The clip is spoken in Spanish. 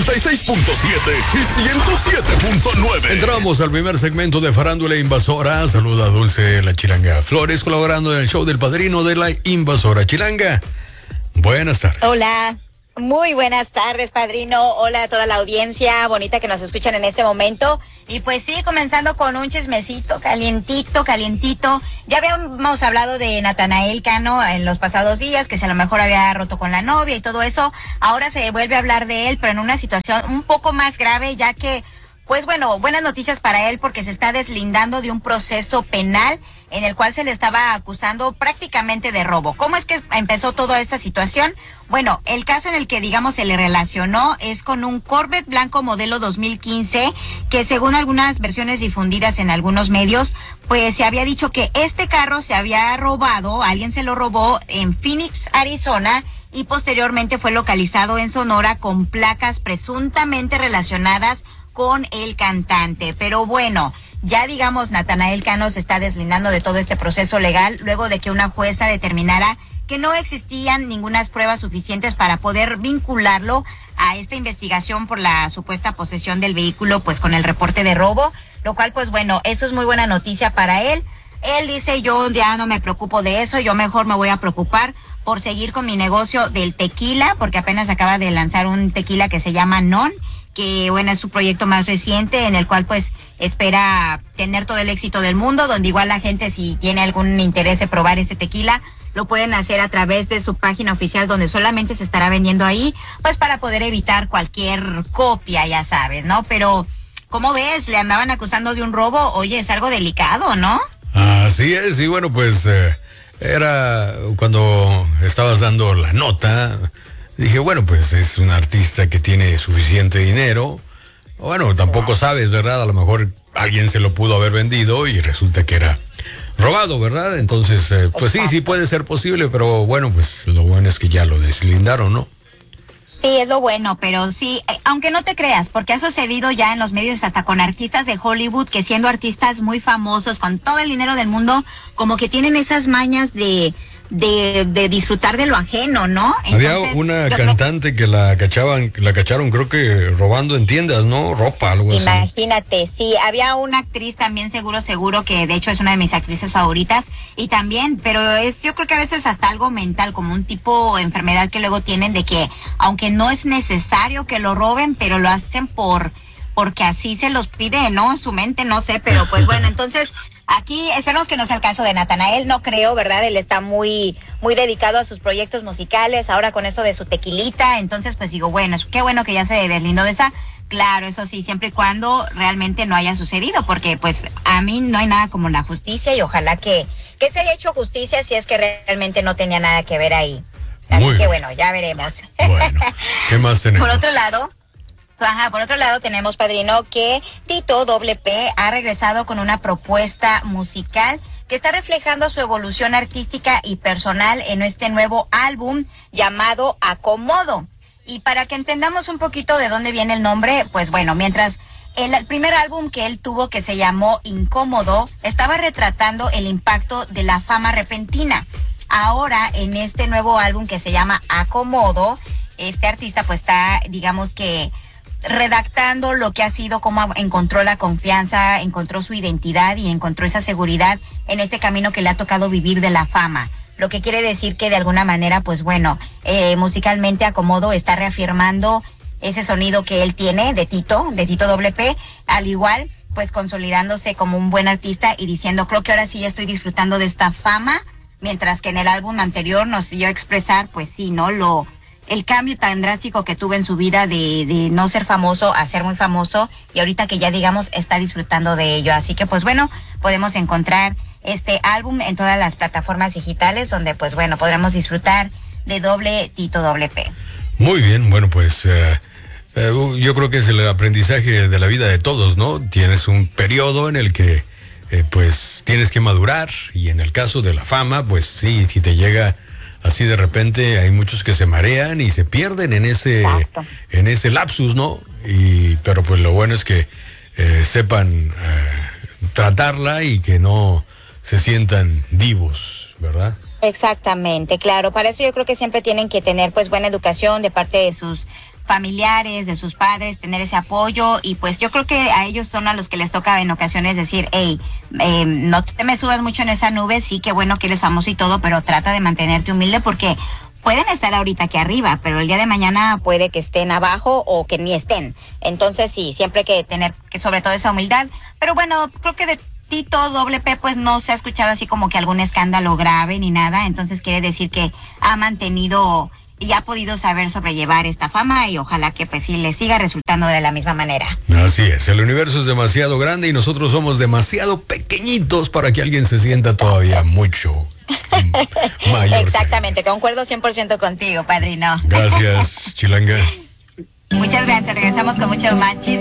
96.7 y 107.9. Entramos al primer segmento de Farándula Invasora. Saluda a Dulce La Chilanga Flores, colaborando en el show del padrino de la Invasora. Chilanga, buenas tardes. Hola. Muy buenas tardes, padrino. Hola a toda la audiencia bonita que nos escuchan en este momento. Y pues sí, comenzando con un chismecito calientito. Ya habíamos hablado de Natanael Cano en los pasados días, que si a lo mejor había roto con la novia y todo eso. Ahora se vuelve a hablar de él, pero en una situación un poco más grave, ya que, pues bueno, buenas noticias para él porque se está deslindando de un proceso penal en el cual se le estaba acusando prácticamente de robo. ¿Cómo es que empezó toda esta situación? Bueno, el caso en el que, digamos, se le relacionó es con un Corvette blanco modelo 2015, que según algunas versiones difundidas en algunos medios, pues se había dicho que este carro se había robado, alguien se lo robó en Phoenix, Arizona, y posteriormente fue localizado en Sonora con placas presuntamente relacionadas con el cantante. Pero bueno, ya digamos, Natanael Cano se está deslindando de todo este proceso legal luego de que una jueza determinara que no existían ninguna pruebas suficientes para poder vincularlo a esta investigación por la supuesta posesión del vehículo, pues con el reporte de robo, lo cual, pues bueno, eso es muy buena noticia para él. Él dice, yo ya no me preocupo de eso, yo mejor me voy a preocupar por seguir con mi negocio del tequila, porque apenas acaba de lanzar un tequila que se llama Non, que bueno, es su proyecto más reciente en el cual pues espera tener todo el éxito del mundo, donde igual la gente, si tiene algún interés de probar este tequila, lo pueden hacer a través de su página oficial, donde solamente se estará vendiendo ahí, pues para poder evitar cualquier copia, ya sabes, ¿no? Pero, ¿cómo ves? Le andaban acusando de un robo. Oye, es algo delicado, ¿no? Así es, y bueno, pues era cuando estabas dando la nota. Dije, bueno, pues es un artista que tiene suficiente dinero. Bueno, tampoco sabes, ¿verdad? A lo mejor alguien se lo pudo haber vendido y resulta que era robado, ¿verdad? Entonces, pues sí puede ser posible, pero bueno, pues lo bueno es que ya lo deslindaron, ¿no? Sí, es lo bueno, pero sí, aunque no te creas, porque ha sucedido ya en los medios hasta con artistas de Hollywood que siendo artistas muy famosos, con todo el dinero del mundo, como que tienen esas mañas de disfrutar de lo ajeno, ¿no? Entonces, había una cantante que la cacharon, creo que robando en tiendas, ¿no? Ropa, algo así. Imagínate, sí, había una actriz también seguro que de hecho es una de mis actrices favoritas, y también, pero yo creo que a veces hasta algo mental, como un tipo de enfermedad que luego tienen de que, aunque no es necesario que lo roben, pero lo hacen porque así se los pide, ¿no? Su mente, no sé, pero pues bueno, entonces aquí esperemos que no sea el caso de Natanael, no creo, ¿verdad? Él está muy dedicado a sus proyectos musicales, ahora con eso de su tequilita, entonces pues digo, bueno, qué bueno que ya se deslindó de esa. Claro, eso sí, siempre y cuando realmente no haya sucedido, porque pues a mí no hay nada como la justicia y ojalá que se haya hecho justicia si es que realmente no tenía nada que ver ahí. Así que bueno, ya veremos. Bueno, ¿qué más tenemos? Por otro lado tenemos, padrino, que Tito WP ha regresado con una propuesta musical que está reflejando su evolución artística y personal en este nuevo álbum llamado Acomodo. Y para que entendamos un poquito de dónde viene el nombre, pues bueno, mientras el primer álbum que él tuvo, que se llamó Incómodo, estaba retratando el impacto de la fama repentina. Ahora, en este nuevo álbum que se llama Acomodo, este artista pues está, digamos que, redactando lo que ha sido, cómo encontró la confianza, encontró su identidad y encontró esa seguridad en este camino que le ha tocado vivir de la fama. Lo que quiere decir que de alguna manera, pues bueno, musicalmente Acomodo está reafirmando ese sonido que él tiene de Tito WP, al igual, pues consolidándose como un buen artista y diciendo, creo que ahora sí estoy disfrutando de esta fama, mientras que en el álbum anterior nos dio a expresar, pues sí, ¿no? El cambio tan drástico que tuve en su vida de no ser famoso a ser muy famoso, y ahorita que ya digamos está disfrutando de ello. Así que pues bueno, podemos encontrar este álbum en todas las plataformas digitales donde pues bueno, podremos disfrutar de Tito WP. Muy bien, bueno pues yo creo que es el aprendizaje de la vida de todos, ¿no? Tienes un periodo en el que pues tienes que madurar, y en el caso de la fama, pues sí, si te llega así de repente, hay muchos que se marean y se pierden en ese lapsus, ¿no? Pero pues lo bueno es que sepan tratarla y que no se sientan divos, ¿verdad? Exactamente, claro. Para eso yo creo que siempre tienen que tener pues buena educación de parte de sus familiares, de sus padres, tener ese apoyo, y pues yo creo que a ellos son a los que les toca en ocasiones decir, hey, no te me subas mucho en esa nube, sí, qué bueno que eres famoso y todo, pero trata de mantenerte humilde porque pueden estar ahorita aquí arriba, pero el día de mañana puede que estén abajo o que ni estén. Entonces sí, siempre hay que tener que sobre todo esa humildad. Pero bueno, creo que de Tito WP pues no se ha escuchado así como que algún escándalo grave ni nada, entonces quiere decir que ha mantenido y ha podido saber sobrellevar esta fama, y ojalá que pues sí le siga resultando de la misma manera. Así es, el universo es demasiado grande y nosotros somos demasiado pequeñitos para que alguien se sienta totodavía mucho mayor. Exactamente, concuerdo 100% contigo, padrino. Gracias, Chilanga. Muchas gracias, regresamos con mucho más chisme.